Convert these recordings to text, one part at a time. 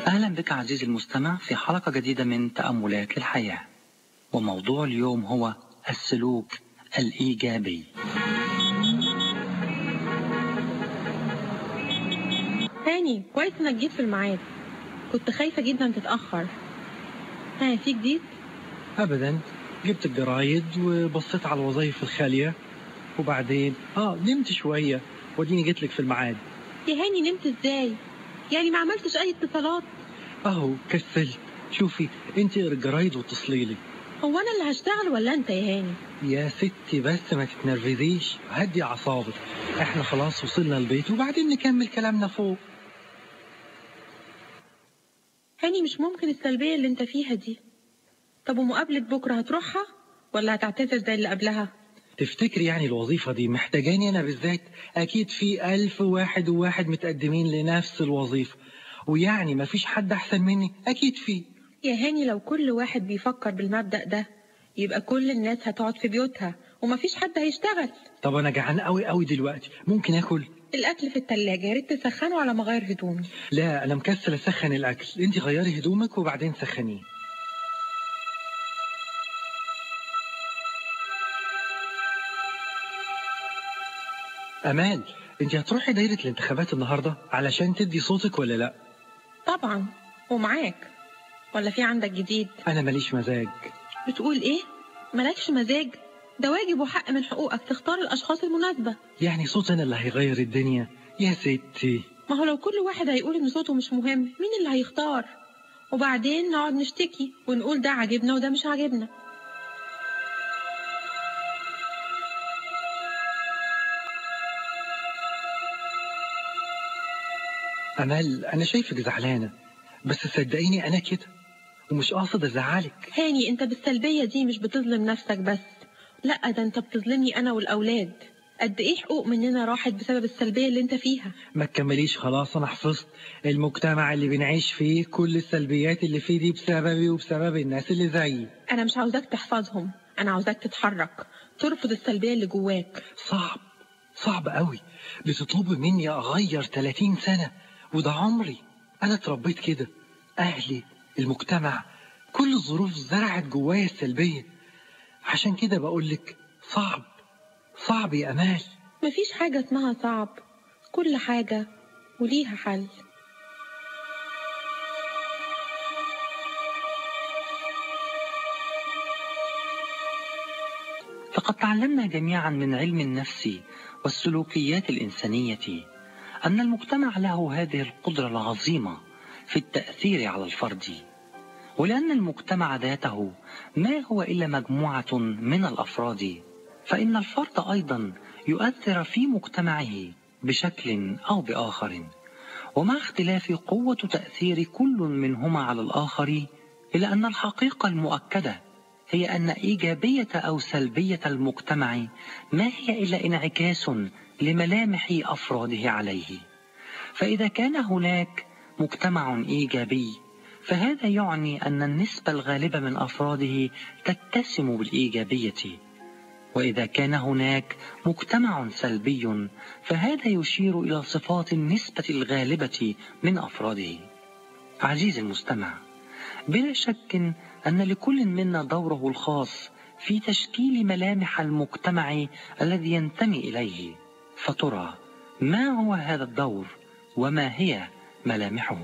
أهلا بك عزيزي المستمع في حلقة جديدة من تأملات للحياة، وموضوع اليوم هو السلوك الإيجابي. هاني، كويس انك جيت في الميعاد. كنت خايفة جدا تتأخر. في جديد؟ أبدا، جبت الجرايد وبصيت على الوظائف الخالية وبعدين نمت شوية وديني جيت لك في الميعاد. يا هاني، نمت ازاي؟ يعني ما عملتش اي اتصالات؟ كسلت. شوفي انت اقري الجرايد واتصلي لي. هو انا اللي هشتغل ولا انت يا هاني؟ يا ستي بس ما تتنرفزيش، هدي اعصابك. احنا خلاص وصلنا البيت وبعدين نكمل كلامنا فوق. هاني، مش ممكن السلبية اللي انت فيها دي. طب ومقابلة بكرة هتروحها ولا هتعتذر زي اللي قبلها؟ تفتكري يعني الوظيفة دي محتاجاني انا بالذات؟ اكيد في 1000 واحد متقدمين لنفس الوظيفة، ويعني ما فيش حد احسن مني. اكيد في. يا هاني، لو كل واحد بيفكر بالمبدأ ده يبقى كل الناس هتقعد في بيوتها ومفيش حد هيشتغل. طب انا جعان قوي دلوقتي، ممكن اكل؟ الاكل في التلاجة، يا ريت تسخنه على ما اغير هدومي. لا انا مكسل اسخن الاكل، انت غيري هدومك وبعدين سخنيه. امال، انت هتروحي دايرة الانتخابات النهاردة علشان تدي صوتك ولا لا؟ طبعا، ومعاك. ولا في عندك جديد؟ انا ماليش مزاج. بتقول ايه؟ مالكش مزاج؟ ده واجب وحق من حقوقك تختار الاشخاص المناسبة. يعني صوت انا اللي هيغير الدنيا يا ستي؟ ما هو لو كل واحد هيقول ان صوته مش مهم، مين اللي هيختار؟ وبعدين نقعد نشتكي ونقول ده عاجبنا وده مش عاجبنا. امال، انا شايفك زعلانة، بس صدقيني انا كده ومش قاصد ازعلك. هاني، انت بالسلبية دي مش بتظلم نفسك بس، لا ده انت بتظلمني انا والاولاد. قد ايه حقوق مننا راحت بسبب السلبية اللي انت فيها. ما تكمليش، خلاص انا حفظت. المجتمع اللي بنعيش فيه كل السلبيات اللي فيه دي بسببي وبسبب الناس اللي زيي. انا مش عاوزاك تحفظهم، انا عاوزاك تتحرك، ترفض السلبية اللي جواك. صعب قوي بتطلبي مني اغير 30 سنة، وده عمري. انا اتربيت كده، اهلي، المجتمع، كل الظروف زرعت جوايا السلبية. عشان كده بقولك صعب يا امال. مفيش حاجة اسمها صعب، كل حاجة وليها حل. فقد تعلمنا جميعا من علم النفس والسلوكيات الإنسانية أن المجتمع له هذه القدرة العظيمة في التأثير على الفرد، ولأن المجتمع ذاته ما هو إلا مجموعة من الأفراد، فإن الفرد أيضا يؤثر في مجتمعه بشكل أو بآخر، ومع اختلاف قوة تأثير كل منهما على الآخر، إلا أن الحقيقة المؤكدة هي أن إيجابية أو سلبية المجتمع ما هي إلا انعكاس لملامح أفراده عليه. فإذا كان هناك مجتمع إيجابي فهذا يعني أن النسبة الغالبة من أفراده تتسم بالإيجابية، وإذا كان هناك مجتمع سلبي فهذا يشير إلى صفات النسبة الغالبة من أفراده. عزيزي المستمع، بلا شك أن لكل منا دوره الخاص في تشكيل ملامح المجتمع الذي ينتمي إليه. فترى ما هو هذا الدور وما هي ملامحه؟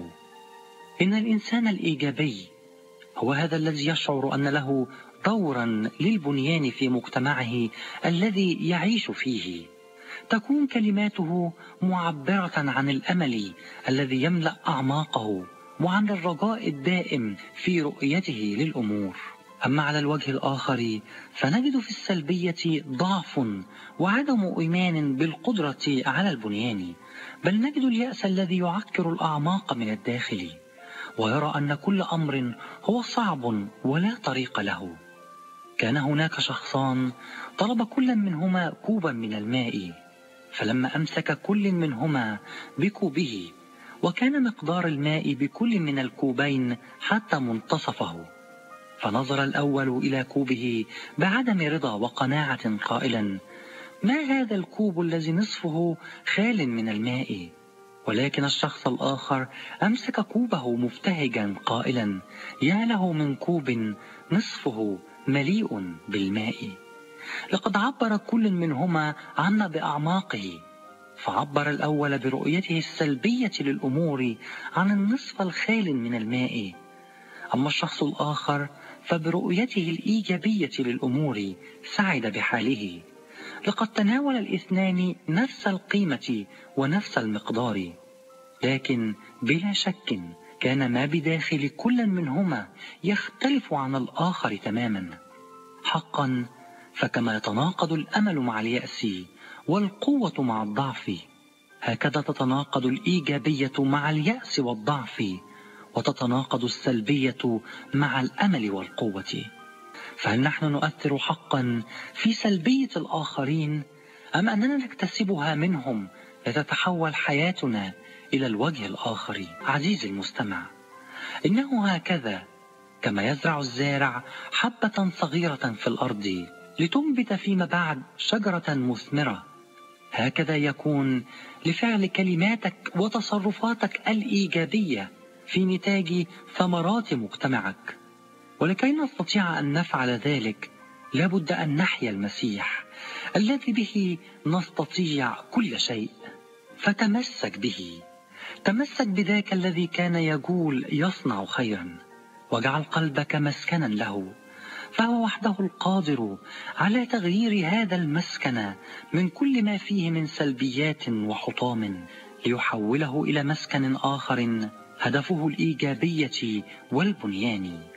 إن الإنسان الإيجابي هو هذا الذي يشعر أن له دورا للبنيان في مجتمعه الذي يعيش فيه. تكون كلماته معبرة عن الأمل الذي يملأ أعماقه وعن الرجاء الدائم في رؤيته للأمور. أما على الوجه الآخر فنجد في السلبية ضعف وعدم إيمان بالقدرة على البنيان، بل نجد اليأس الذي يعكر الأعماق من الداخل، ويرى أن كل أمر هو صعب ولا طريق له. كان هناك شخصان طلب كل منهما كوبا من الماء، فلما أمسك كل منهما بكوبه وكان مقدار الماء بكل من الكوبين حتى منتصفه، فنظر الأول إلى كوبه بعدم رضا وقناعة قائلا: ما هذا الكوب الذي نصفه خال من الماء؟ ولكن الشخص الآخر أمسك كوبه مبتهجا قائلا: يا له من كوب نصفه مليء بالماء. لقد عبر كل منهما عنا بأعماقه، فعبر الأول برؤيته السلبية للأمور عن النصف الخال من الماء، أما الشخص الآخر فبرؤيته الإيجابية للأمور سعد بحاله. لقد تناول الاثنان نفس القيمة ونفس المقدار، لكن بلا شك كان ما بداخل كل منهما يختلف عن الآخر تماما. حقا فكما يتناقض الأمل مع اليأس والقوة مع الضعف، هكذا تتناقض الإيجابية مع اليأس والضعف، وتتناقض السلبية مع الأمل والقوة. فهل نحن نؤثر حقا في سلبية الآخرين، أم أننا نكتسبها منهم لتتحول حياتنا إلى الوجه الآخر؟ عزيزي المستمع، إنه هكذا كما يزرع الزارع حبة صغيرة في الأرض لتنبت فيما بعد شجرة مثمرة، هكذا يكون لفعل كلماتك وتصرفاتك الإيجابية في نتاج ثمرات مجتمعك. ولكي نستطيع أن نفعل ذلك لابد أن نحيا المسيح الذي به نستطيع كل شيء، فتمسك به، تمسك بذاك الذي كان يقول يصنع خيرا، واجعل قلبك مسكنا له، فهو وحده القادر على تغيير هذا المسكن من كل ما فيه من سلبيات وحطام ليحوله إلى مسكن آخر هدفه الإيجابية والبنيان.